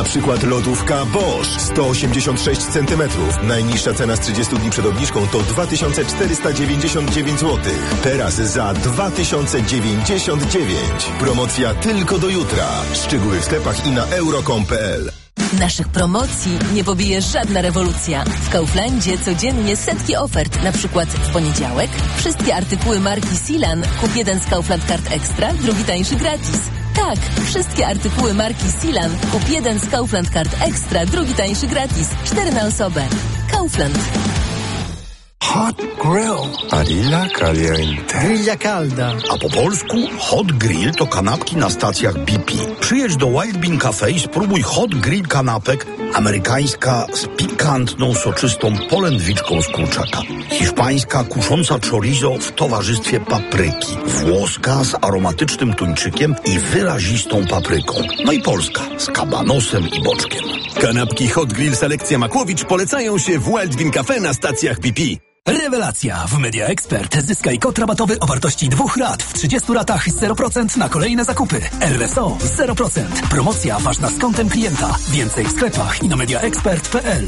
Na przykład lodówka Bosch 186 cm. Najniższa cena z 30 dni przed obniżką to 2499 zł. Teraz za 2099. Promocja tylko do jutra. Szczegóły w sklepach i na euro.com.pl. Naszych promocji nie pobije żadna rewolucja. W Kauflandzie codziennie setki ofert. Na przykład w poniedziałek wszystkie artykuły marki Silan. Kup jeden z Kaufland Card Extra, drugi tańszy gratis. Tak, wszystkie artykuły marki Silan. Kup jeden z Kaufland Card Extra, drugi tańszy gratis. 4 na osobę. Kaufland. Hot grill. Barilla caliente. Grilla calda. A po polsku hot grill to kanapki na stacjach BP. Przyjedź do Wild Bean Cafe i spróbuj hot grill kanapek. Amerykańska z pikantną, soczystą polędwiczką z kurczaka. Hiszpańska kusząca chorizo w towarzystwie papryki. Włoska z aromatycznym tuńczykiem i wyrazistą papryką. No i polska z kabanosem i boczkiem. Kanapki Hot Grill Selekcja Makłowicz polecają się w Wild Bean Cafe na stacjach BP. Rewelacja! W Media Expert zyskaj kod rabatowy o wartości 2 rat w 30 ratach 0% na kolejne zakupy. RSO 0%. Promocja ważna z kontem klienta. Więcej w sklepach i na mediaexpert.pl.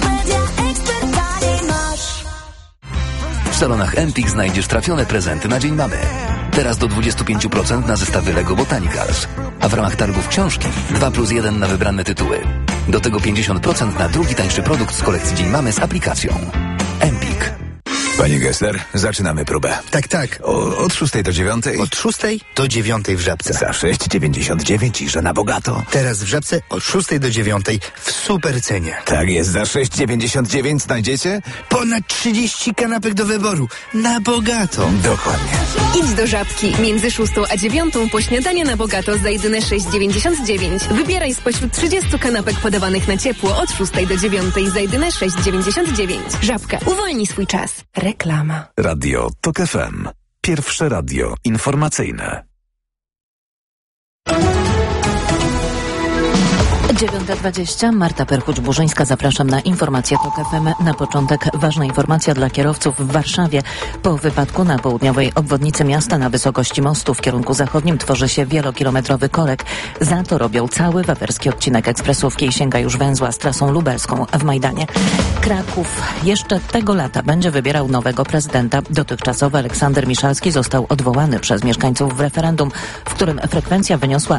W salonach Empik znajdziesz trafione prezenty na Dzień Mamy. Teraz do 25% na zestawy Lego Botanicals. A w ramach targów książki 2+1 na wybrane tytuły. Do tego 50% na drugi tańszy produkt z kolekcji Dzień Mamy z aplikacją. Empik. Panie Gessler, zaczynamy próbę. Tak. Od 6 do 9. Od 6 do 9 w Żabce. Za 6,99 i że na bogato. Teraz w Żabce od 6 do 9 w super cenie. Tak jest, za 6,99 znajdziecie Ponad 30 kanapek do wyboru. Na bogato. Dokładnie. Idź do Żabki. Między 6 a 9 po śniadanie na bogato za jedyne 6,99. Wybieraj spośród 30 kanapek podawanych na ciepło od 6 do 9 za jedyne 6,99. Żabka. Uwolnij swój czas. Reklama. Radio TOK FM. Pierwsze radio informacyjne. 9:20. Marta Perchuć-Burzyńska. Zapraszam na informację TOK FM. Na początek ważna informacja dla kierowców w Warszawie. Po wypadku na południowej obwodnicy miasta na wysokości mostu w kierunku zachodnim tworzy się wielokilometrowy korek. Za to robią cały wawerski odcinek ekspresówki i sięga już węzła z trasą lubelską w Majdanie. Kraków jeszcze tego lata będzie wybierał nowego prezydenta. Dotychczasowy Aleksander Miszalski został odwołany przez mieszkańców w referendum, w którym frekwencja wyniosła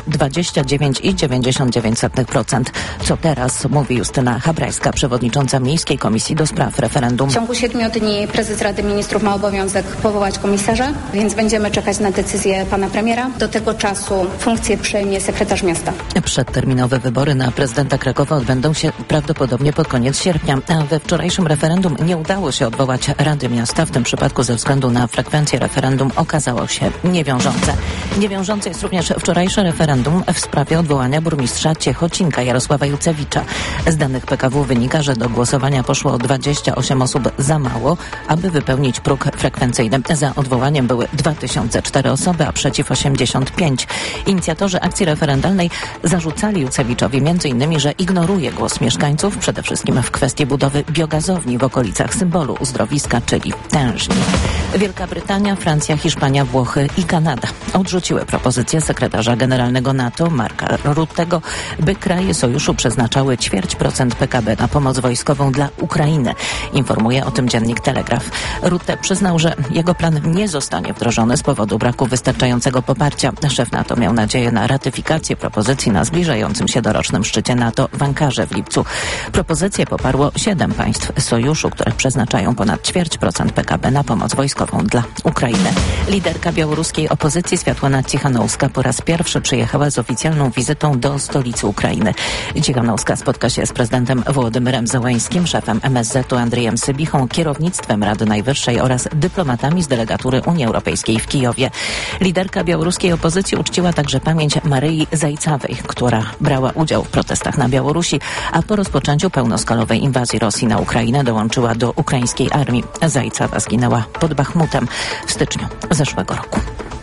29,99%. Co teraz, mówi Justyna Habrajska, przewodnicząca Miejskiej Komisji do Spraw Referendum. W ciągu 7 dni prezes Rady Ministrów ma obowiązek powołać komisarza, więc będziemy czekać na decyzję pana premiera. Do tego czasu funkcję przejmie sekretarz miasta. Przedterminowe wybory na prezydenta Krakowa odbędą się prawdopodobnie pod koniec sierpnia, a we wczorajszym referendum nie udało się odwołać Rady Miasta. W tym przypadku ze względu na frekwencję referendum okazało się niewiążące. Niewiążące jest również wczorajsze referendum w sprawie odwołania burmistrza Ciechocinka Jarosława Jucewicza. Z danych PKW wynika, że do głosowania poszło 28 osób za mało, aby wypełnić próg frekwencyjny. Za odwołaniem były 2004 osoby, a przeciw 85. Inicjatorzy akcji referendalnej zarzucali Jucewiczowi m.in., że ignoruje głos mieszkańców, przede wszystkim w kwestii budowy biogazowni w okolicach symbolu uzdrowiska, czyli tężni. Wielka Brytania, Francja, Hiszpania, Włochy i Kanada odrzuciły propozycję sekretarza generalnego NATO Marka Ruttego, by kraje sojuszu przeznaczały 0,25% PKB na pomoc wojskową dla Ukrainy. Informuje o tym dziennik Telegraf. Rutte przyznał, że jego plan nie zostanie wdrożony z powodu braku wystarczającego poparcia. Szef NATO miał nadzieję na ratyfikację propozycji na zbliżającym się dorocznym szczycie NATO w Ankarze w lipcu. Propozycję poparło 7 państw sojuszu, które przeznaczają ponad 0,25% PKB na pomoc wojskową dla Ukrainy. Liderka białoruskiej opozycji Światłana Cichanouska po raz pierwszy przyjechała z oficjalną wizytą do stolicy Ukrainy. Cichanouska spotka się z prezydentem Wołodymyrem Zełeńskim, szefem MSZ-u Andrzejem Sybichą, kierownictwem Rady Najwyższej oraz dyplomatami z delegatury Unii Europejskiej w Kijowie. Liderka białoruskiej opozycji uczciła także pamięć Maryi Zajcawej, która brała udział w protestach na Białorusi, a po rozpoczęciu pełnoskalowej inwazji Rosji na Ukrainę dołączyła do ukraińskiej armii. Zajcawa zginęła pod Bachmutem w styczniu zeszłego roku.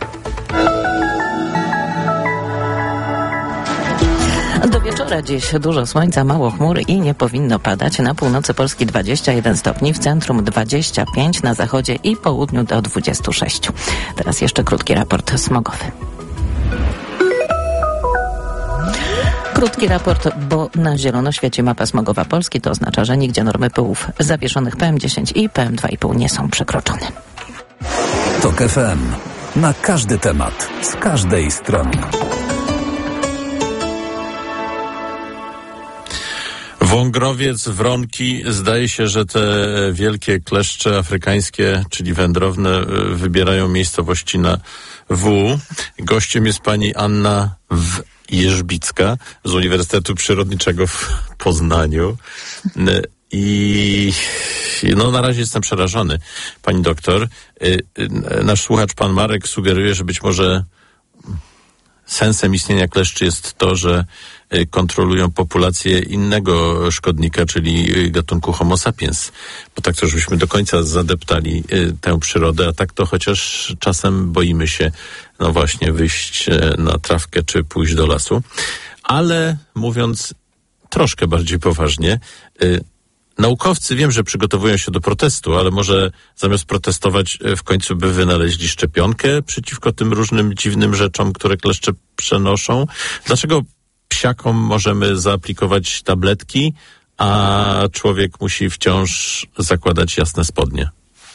Do wieczora dziś dużo słońca, mało chmur i nie powinno padać. Na północy Polski 21 stopni, w centrum 25, na zachodzie i południu do 26. Teraz jeszcze krótki raport smogowy. Krótki raport, bo na zielono świeci mapa smogowa Polski. To oznacza, że nigdzie normy pyłów zawieszonych PM10 i PM2,5 nie są przekroczone. TOK FM. Na każdy temat, z każdej strony. Wągrowiec, wronki. Zdaje się, że te wielkie kleszcze afrykańskie, czyli wędrowne, wybierają miejscowości na W. Gościem jest pani Anna Jerzbicka z Uniwersytetu Przyrodniczego w Poznaniu. I na razie jestem przerażony, pani doktor. Nasz słuchacz, pan Marek, sugeruje, że być może sensem istnienia kleszczy jest to, że kontrolują populację innego szkodnika, czyli gatunku Homo sapiens. Bo tak to, żebyśmy do końca zadeptali tę przyrodę, a tak to chociaż czasem boimy się, właśnie wyjść na trawkę czy pójść do lasu. Ale mówiąc troszkę bardziej poważnie, naukowcy wiem, że przygotowują się do protestu, ale może zamiast protestować w końcu by wynaleźli szczepionkę przeciwko tym różnym dziwnym rzeczom, które kleszcze przenoszą. Dlaczego psiakom możemy zaaplikować tabletki, a człowiek musi wciąż zakładać jasne spodnie?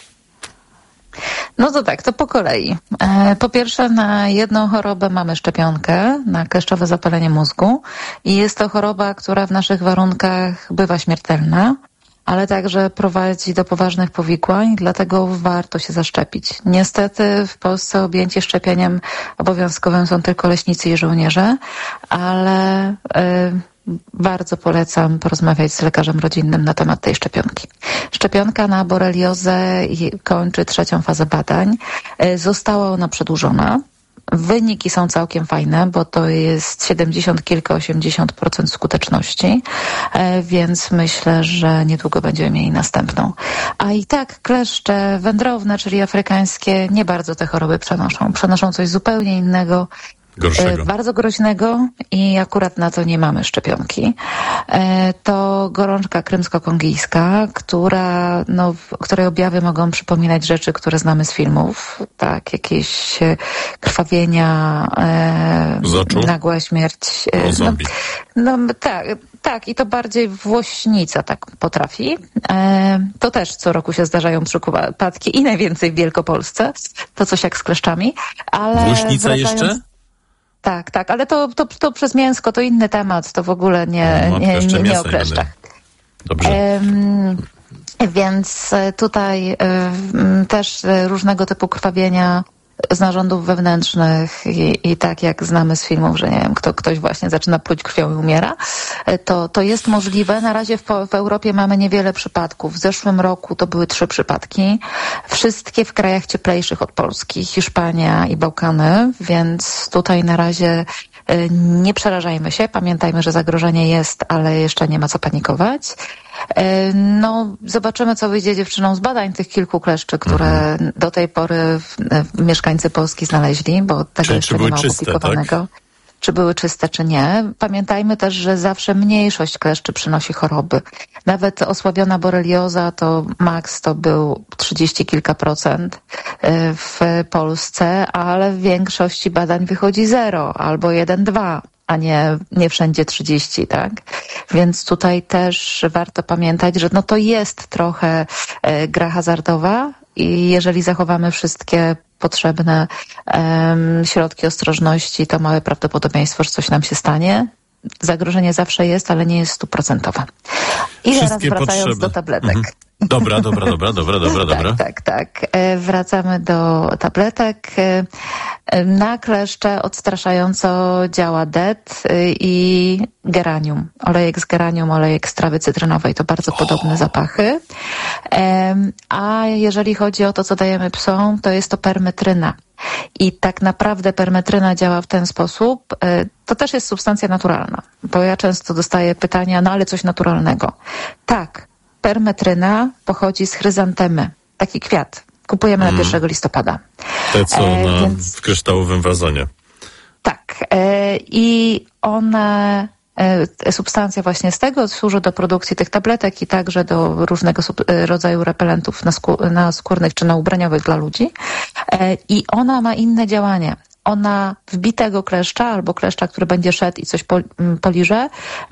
No to tak, to po kolei. Po pierwsze, na jedną chorobę mamy szczepionkę, na kleszczowe zapalenie mózgu i jest to choroba, która w naszych warunkach bywa śmiertelna, ale także prowadzi do poważnych powikłań, dlatego warto się zaszczepić. Niestety w Polsce objęci szczepieniem obowiązkowym są tylko leśnicy i żołnierze, ale bardzo polecam porozmawiać z lekarzem rodzinnym na temat tej szczepionki. Szczepionka na boreliozę kończy 3. fazę badań. Została ona przedłużona. Wyniki są całkiem fajne, bo to jest 70 kilka, 80% skuteczności, więc myślę, że niedługo będziemy mieli następną. A i tak kleszcze wędrowne, czyli afrykańskie, nie bardzo te choroby przenoszą. Przenoszą coś zupełnie innego, gorszego. Bardzo groźnego i akurat na to nie mamy szczepionki. To gorączka krymsko-kongijska, której objawy mogą przypominać rzeczy, które znamy z filmów, tak, jakieś krwawienia, nagła śmierć. Tak, i to bardziej włośnica tak potrafi. To też co roku się zdarzają przypadki i najwięcej w Wielkopolsce. To coś jak z kleszczami. Ale włośnica jeszcze? Tak, ale to przez mięsko to inny temat, to w ogóle nie o kleszczach. Dobrze. Więc tutaj też różnego typu krwawienia z narządów wewnętrznych i tak jak znamy z filmów, że nie wiem, ktoś właśnie zaczyna pluć krwią i umiera, to jest możliwe. Na razie w Europie mamy niewiele przypadków. W zeszłym roku to były 3 przypadki. Wszystkie w krajach cieplejszych od Polski, Hiszpania i Bałkany, więc tutaj na razie nie przerażajmy się. Pamiętajmy, że zagrożenie jest, ale jeszcze nie ma co panikować. Zobaczymy, co wyjdzie dziewczynom z badań tych kilku kleszczy, które do tej pory mieszkańcy Polski znaleźli, bo tego jeszcze nie ma opublikowanego. Tak? Czy były czyste, czy nie. Pamiętajmy też, że zawsze mniejszość kleszczy przynosi choroby. Nawet osłabiona borelioza to maks to był 30 kilka procent w Polsce, ale w większości badań wychodzi 0 albo 1-2. A nie wszędzie 30, tak? Więc tutaj też warto pamiętać, że to jest trochę gra hazardowa i jeżeli zachowamy wszystkie potrzebne środki ostrożności, to małe prawdopodobieństwo, że coś nam się stanie. Zagrożenie zawsze jest, ale nie jest 100%. I teraz wracając do tabletek. Dobra. Tak. Wracamy do tabletek. Na kleszcze odstraszająco działa DEET i geranium. Olejek z geranium, olejek z trawy cytrynowej. To bardzo podobne zapachy. A jeżeli chodzi o to, co dajemy psom, to jest to permetryna. I tak naprawdę permetryna działa w ten sposób. To też jest substancja naturalna. Bo ja często dostaję pytania, ale coś naturalnego. Tak. Permetryna pochodzi z chryzantemy. Taki kwiat. Kupujemy na 1 listopada. Te, co w kryształowym wazonie. Tak. I one, substancja właśnie z tego służy do produkcji tych tabletek i także do różnego rodzaju repelentów naskórnych czy naubraniowych dla ludzi. I ona ma inne działanie. ona wbitego kleszcza albo kleszcza, który będzie szedł i coś poliże,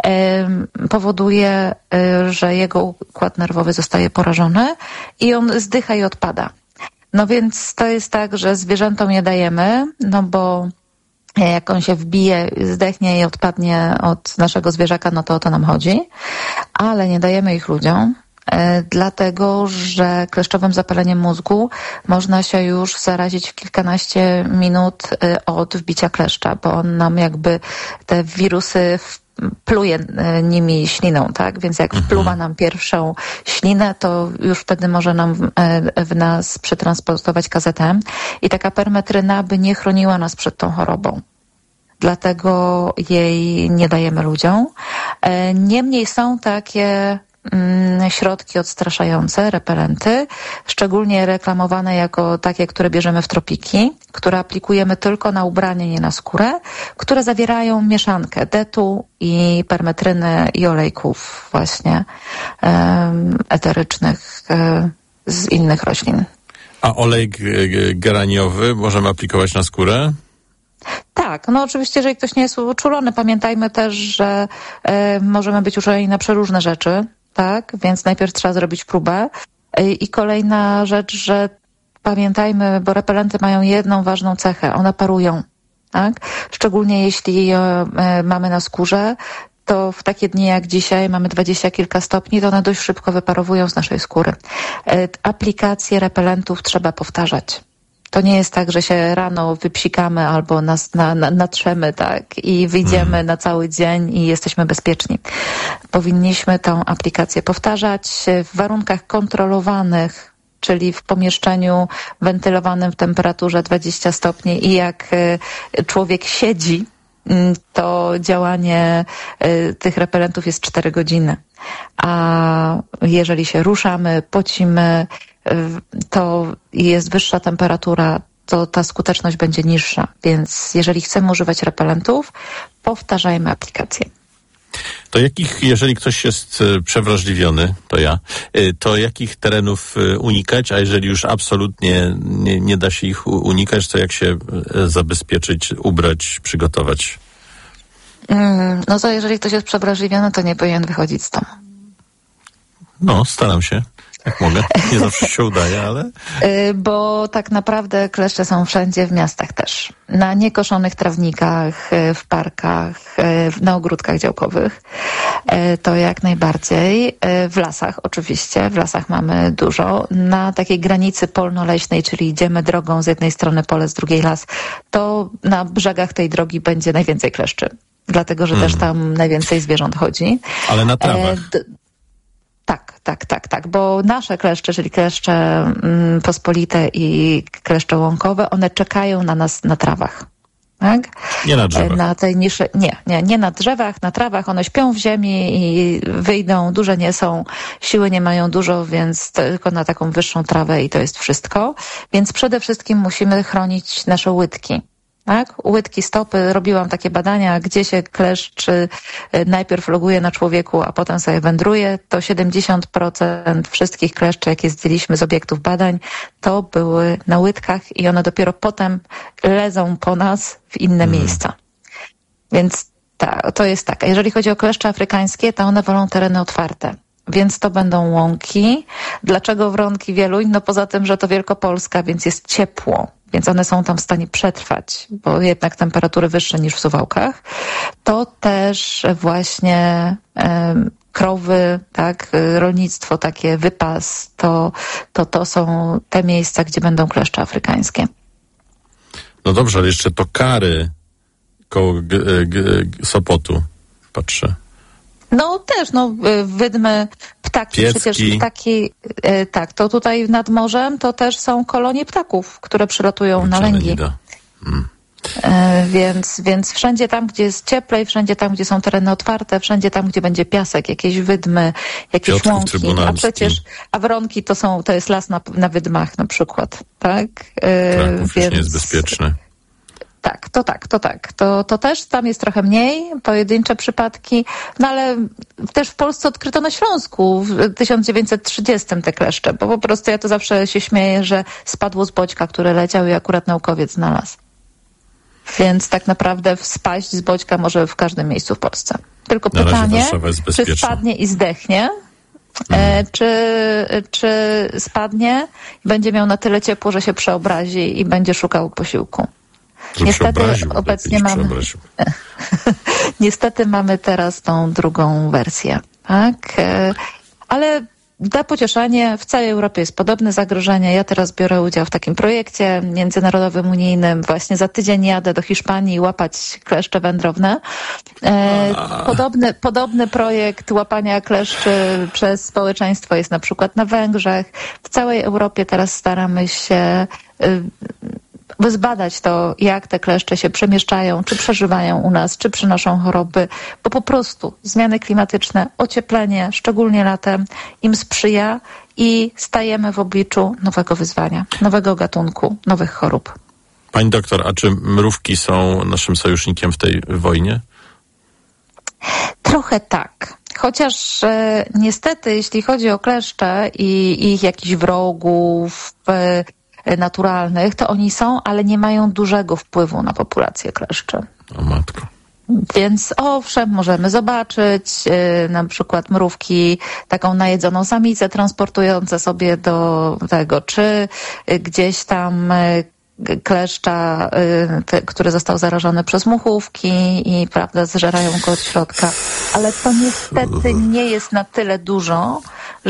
powoduje, że jego układ nerwowy zostaje porażony i on zdycha i odpada. No więc to jest tak, że zwierzętom nie dajemy, no bo jak on się wbije, zdechnie i odpadnie od naszego zwierzaka, no to o to nam chodzi, ale nie dajemy ich ludziom, dlatego że kleszczowym zapaleniem mózgu można się już zarazić w kilkanaście minut od wbicia kleszcza, bo on nam jakby te wirusy pluje nimi śliną, tak? Więc jak wpluwa nam pierwszą ślinę, to już wtedy może nam w nas przetransportować KZM i taka permetryna by nie chroniła nas przed tą chorobą. Dlatego jej nie dajemy ludziom. Niemniej są takie środki odstraszające, repelenty, szczególnie reklamowane jako takie, które bierzemy w tropiki, które aplikujemy tylko na ubranie, nie na skórę, które zawierają mieszankę detu i permetryny i olejków właśnie eterycznych z innych roślin. A olej geraniowy możemy aplikować na skórę? Tak, no oczywiście, jeżeli ktoś nie jest uczulony, pamiętajmy też, że możemy być uczuleni na przeróżne rzeczy, tak, więc najpierw trzeba zrobić próbę. I kolejna rzecz, że pamiętajmy, bo repelenty mają jedną ważną cechę, one parują, tak? Szczególnie jeśli mamy na skórze, to w takie dni jak dzisiaj mamy 20 kilka stopni, to one dość szybko wyparowują z naszej skóry. Aplikacje repelentów trzeba powtarzać. To nie jest tak, że się rano wypsikamy albo nas natrzemy, tak, i wyjdziemy na cały dzień i jesteśmy bezpieczni. Powinniśmy tą aplikację powtarzać w warunkach kontrolowanych, czyli w pomieszczeniu wentylowanym w temperaturze 20 stopni i jak człowiek siedzi, to działanie tych repelentów jest 4 godziny. A jeżeli się ruszamy, pocimy, to jest wyższa temperatura, to ta skuteczność będzie niższa. Więc jeżeli chcemy używać repelentów, powtarzajmy aplikację. To jakich, jeżeli ktoś jest przewrażliwiony, to ja, to jakich terenów unikać, a jeżeli już absolutnie nie da się ich unikać, to jak się zabezpieczyć, ubrać, przygotować? No to jeżeli ktoś jest przewrażliwiony, to nie powinien wychodzić z domu. No, staram się. Jak mogę. Nie zawsze się udaje, ale... Bo tak naprawdę kleszcze są wszędzie, w miastach też. Na niekoszonych trawnikach, w parkach, na ogródkach działkowych. To jak najbardziej. W lasach oczywiście. W lasach mamy dużo. Na takiej granicy polno-leśnej, czyli idziemy drogą z jednej strony pole, z drugiej las, to na brzegach tej drogi będzie najwięcej kleszczy. Dlatego, że też tam najwięcej zwierząt chodzi. Ale na trawach. Tak, bo nasze kleszcze, czyli kleszcze pospolite i kleszcze łąkowe, one czekają na nas na trawach. Tak? Nie na drzewach. Na tej niszy, nie na drzewach, na trawach, one śpią w ziemi i wyjdą, duże nie są, siły nie mają dużo, więc tylko na taką wyższą trawę i to jest wszystko. Więc przede wszystkim musimy chronić nasze łydki. Tak? Łydki, stopy, robiłam takie badania, gdzie się kleszcz najpierw loguje na człowieku, a potem sobie wędruje, to 70% wszystkich kleszczy, jakie zdjęliśmy z obiektów badań, to były na łydkach i one dopiero potem lezą po nas w inne miejsca. Więc to jest tak. A jeżeli chodzi o kleszcze afrykańskie, to one wolą tereny otwarte. Więc to będą łąki. Dlaczego wronki Wieluń? No poza tym, że to Wielkopolska, więc jest ciepło. Więc one są tam w stanie przetrwać, bo jednak temperatury wyższe niż w Suwałkach. To też właśnie krowy, tak, rolnictwo takie, wypas, to są te miejsca, gdzie będą kleszcze afrykańskie. No dobrze, ale jeszcze to Kary koło Sopotu, patrzę. No też, wydmy, ptaki, Piecki. Przecież ptaki, tak, to tutaj nad morzem to też są kolonie ptaków, które przylatują na lęgi. Więc wszędzie tam, gdzie jest cieplej, wszędzie tam, gdzie są tereny otwarte, wszędzie tam, gdzie będzie piasek, jakieś wydmy, jakieś Piotrków łąki, a wronki to jest las na wydmach na przykład, tak? Kraków już nie jest bezpieczny. To też tam jest trochę mniej, pojedyncze przypadki, no ale też w Polsce odkryto na Śląsku w 1930 te kleszcze, bo po prostu ja to zawsze się śmieję, że spadło z boćka, który leciał i akurat naukowiec znalazł. Więc tak naprawdę spaść z bodźka może w każdym miejscu w Polsce. Tylko pytanie, czy spadnie i zdechnie, czy spadnie i będzie miał na tyle ciepło, że się przeobrazi i będzie szukał posiłku. Niestety mamy teraz tą drugą wersję, tak? Ale dla pocieszenia w całej Europie jest podobne zagrożenie. Ja teraz biorę udział w takim projekcie międzynarodowym, unijnym. Właśnie za tydzień jadę do Hiszpanii łapać kleszcze wędrowne. Podobny projekt łapania kleszczy przez społeczeństwo jest na przykład na Węgrzech. W całej Europie teraz staramy się zbadać to, jak te kleszcze się przemieszczają, czy przeżywają u nas, czy przynoszą choroby, bo po prostu zmiany klimatyczne, ocieplenie, szczególnie latem, im sprzyja i stajemy w obliczu nowego wyzwania, nowego gatunku, nowych chorób. Pani doktor, a czy mrówki są naszym sojusznikiem w tej wojnie? Trochę tak. Chociaż niestety, jeśli chodzi o kleszcze i ich jakichś wrogów naturalnych, to oni są, ale nie mają dużego wpływu na populację kleszczy. O matko. Więc owszem, możemy zobaczyć na przykład mrówki, taką najedzoną samicę transportujące sobie do tego, czy gdzieś tam kleszcza, który został zarażony przez muchówki i prawda, zżerają go od środka. Ale to niestety nie jest na tyle dużo,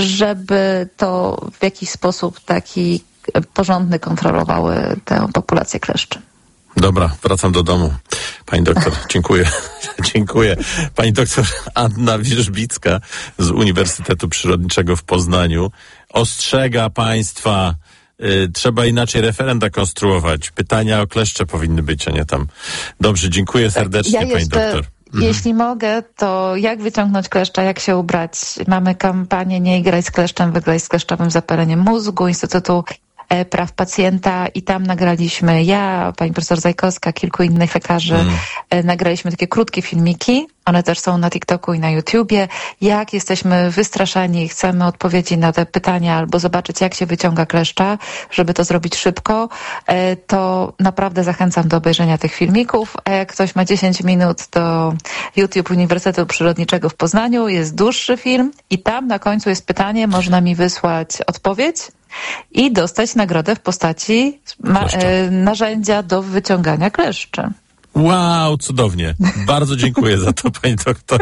żeby to w jakiś sposób taki porządny kontrolowały tę populację kleszczy. Dobra, wracam do domu. Pani doktor, dziękuję. Dziękuję. Pani doktor Anna Wierzbicka z Uniwersytetu Przyrodniczego w Poznaniu ostrzega państwa, trzeba inaczej referenda konstruować. Pytania o kleszcze powinny być, a nie tam. Dobrze, dziękuję serdecznie, pani doktor. Jeśli mogę, to jak wyciągnąć kleszcza, jak się ubrać? Mamy kampanię Nie graj z kleszczem, wygraj z kleszczowym zapaleniem mózgu Instytutu Praw Pacjenta i tam nagraliśmy, ja, pani profesor Zajkowska, kilku innych lekarzy, nagraliśmy takie krótkie filmiki, one też są na TikToku i na YouTubie. Jak jesteśmy wystraszeni, chcemy odpowiedzi na te pytania albo zobaczyć, jak się wyciąga kleszcza, żeby to zrobić szybko, to naprawdę zachęcam do obejrzenia tych filmików. A jak ktoś ma 10 minut, to YouTube Uniwersytetu Przyrodniczego w Poznaniu, jest dłuższy film i tam na końcu jest pytanie, można mi wysłać odpowiedź i dostać nagrodę w postaci narzędzia do wyciągania kleszczy. Wow, cudownie. Bardzo dziękuję za to, pani doktor.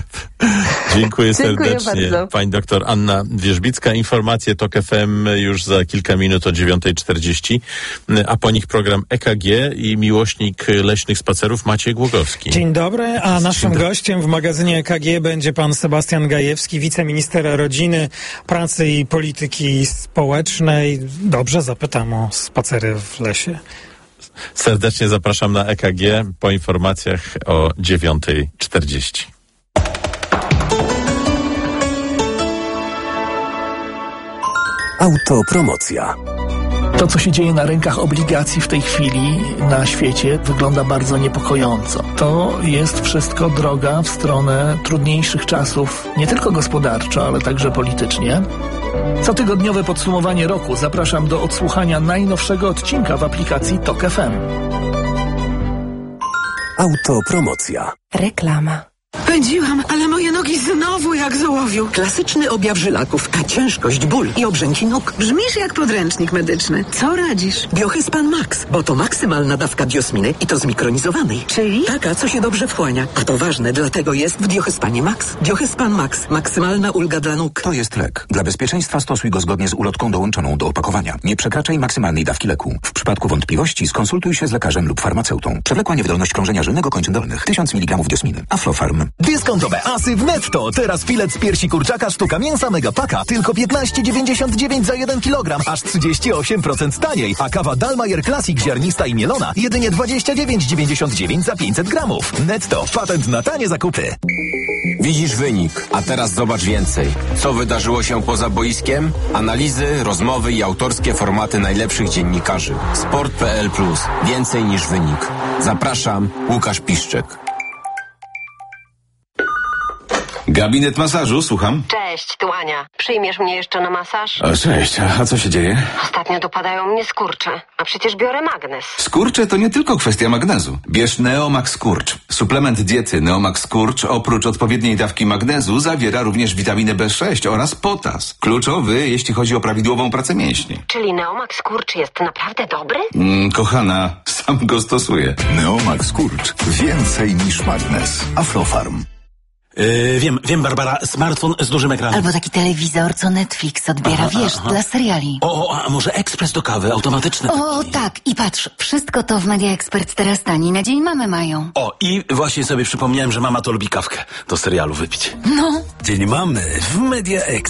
Dziękuję serdecznie. Bardzo. Pani doktor Anna Wierzbicka. Informacje TOK FM już za kilka minut o 9:40, a po nich program EKG i miłośnik leśnych spacerów Maciej Głogowski. Dzień dobry, a naszym gościem w magazynie EKG będzie pan Sebastian Gajewski, wiceminister rodziny, pracy i polityki społecznej. Dobrze, zapytam o spacery w lesie. Serdecznie zapraszam na EKG po informacjach o 9:40. Autopromocja. To, co się dzieje na rynkach obligacji w tej chwili na świecie, wygląda bardzo niepokojąco. To jest wszystko droga w stronę trudniejszych czasów, nie tylko gospodarczo, ale także politycznie. Cotygodniowe podsumowanie roku zapraszam do odsłuchania najnowszego odcinka w aplikacji TOK FM. Autopromocja. Reklama. Pędziłam, ale moje nogi znowu jak z ołowiu. Klasyczny objaw żylaków, a ciężkość, ból i obrzęki nóg. Brzmisz jak podręcznik medyczny. Co radzisz? Biohyspan Max, bo to maksymalna dawka diosminy i to zmikronizowanej. Czyli? Taka, co się dobrze wchłania. A to ważne, dlatego jest w Biohyspanie Max. Biohyspan Max. Maksymalna ulga dla nóg. To jest lek. Dla bezpieczeństwa stosuj go zgodnie z ulotką dołączoną do opakowania. Nie przekraczaj maksymalnej dawki leku. W przypadku wątpliwości skonsultuj się z lekarzem lub farmaceutą. Przewlekła niewydolność krążenia żylnego kończyn dolnych. 1000 mg diosminy. Aflofarm. Dyskontowe asy w Netto. Teraz filet z piersi kurczaka, sztuka mięsa Megapaka. Tylko 15,99 za 1 kg. Aż 38% taniej. A kawa Dalmayer Classic ziarnista i mielona. Jedynie 29,99 za 500 gramów. Netto. Patent na tanie zakupy. Widzisz wynik, a teraz zobacz więcej. Co wydarzyło się poza boiskiem? Analizy, rozmowy i autorskie formaty najlepszych dziennikarzy. Sport.pl+. Więcej niż wynik. Zapraszam, Łukasz Piszczek. Gabinet masażu, słucham. Cześć, tu Ania. Przyjmiesz mnie jeszcze na masaż? Cześć, a co się dzieje? Ostatnio dopadają mnie skurcze, a przecież biorę magnez. Skurcze to nie tylko kwestia magnezu. Bierz Neomax Skurcz. Suplement diety Neomax Skurcz oprócz odpowiedniej dawki magnezu zawiera również witaminę B6 oraz potas. Kluczowy, jeśli chodzi o prawidłową pracę mięśni. Czyli Neomax Skurcz jest naprawdę dobry? Kochana, sam go stosuję. Neomax Skurcz. Więcej niż magnez. Aflofarm. Wiem, Barbara, smartfon z dużym ekranem. Albo taki telewizor, co Netflix odbiera, dla seriali. A może ekspres do kawy, automatyczny. O, tak, i patrz, wszystko to w Media Expert teraz taniej, na dzień mamy mają. I właśnie sobie przypomniałem, że mama to lubi kawkę do serialu wypić. No. Dzień mamy w Media Expert.